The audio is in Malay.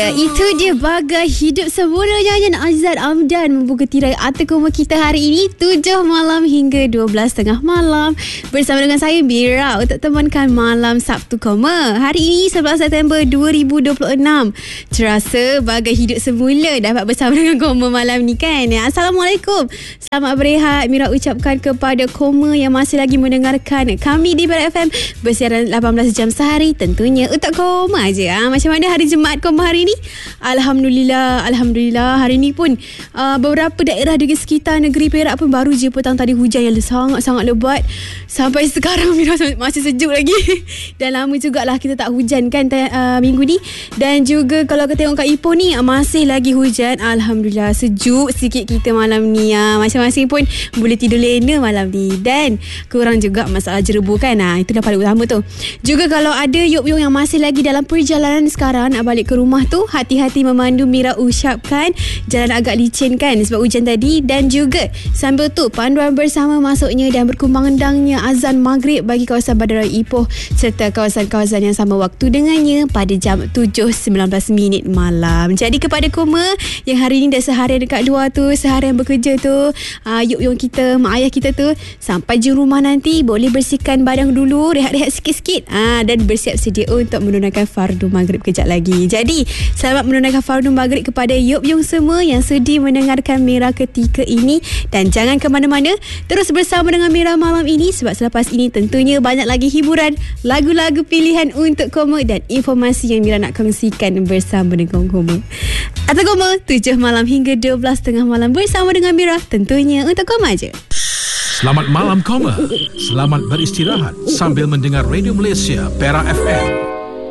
Ya, itu dia Bagai Hidup Sempurna nyanyian Azad Amdan membuka tirai Arti Koma kita hari ini 7 malam hingga 12.30 malam bersama dengan saya Mira untuk temankan malam Sabtu Koma. Hari ini 11 September 2026. Terasa bagai hidup semula dapat bersama dengan Koma malam ni kan. Assalamualaikum. Selamat berehat Mira ucapkan kepada Koma yang masih lagi mendengarkan kami di Berat FM bersiaran 18 jam sehari tentunya untuk Koma je. Macam mana hari Jumaat Koma hari ni? Alhamdulillah hari ni pun beberapa daerah di sekitar negeri Perak pun baru je petang tadi hujan yang sangat-sangat lebat. Sampai sekarang masih sejuk lagi. Dan lama jugalah kita tak hujan kan minggu ni. Dan juga kalau kita tengok kat Ipoh ni masih lagi hujan. Alhamdulillah sejuk sikit kita malam ni. Masing-masing pun boleh tidur lena malam ni. Dan kurang juga masalah jerebu kan. Itu dah paling utama tu. Juga kalau ada yop-yop yang masih lagi dalam perjalanan sekarang nak balik ke rumah tu, hati-hati memandu. Mira ucapkan jalan agak licin kan sebab hujan tadi. Dan juga sambil tu panduan bersama masuknya dan berkumandangnya azan maghrib bagi kawasan Bandaraya Ipoh serta kawasan-kawasan yang sama waktu dengannya pada jam 7.19 malam. Jadi kepada Koma yang hari ni dah seharian dekat luar tu, seharian bekerja tu, yuk kita, mak ayah kita tu, sampai je rumah nanti boleh bersihkan badan dulu, rehat-rehat sikit-sikit dan bersiap sedia untuk menunaikan fardu maghrib kejap lagi. Jadi selamat menunaikan fardu maghrib kepada yop-yop semua yang sudi mendengarkan Mira ketika ini. Dan jangan ke mana-mana, terus bersama dengan Mira malam ini sebab selepas ini tentunya banyak lagi hiburan, lagu-lagu pilihan untuk Koma dan informasi yang Mira nak kongsikan bersama dengan Koma. Atau Koma 7 malam hingga 12.30 malam bersama dengan Mira tentunya untuk Koma je. Selamat malam Koma. Selamat beristirahat sambil mendengar Radio Malaysia Perak FM.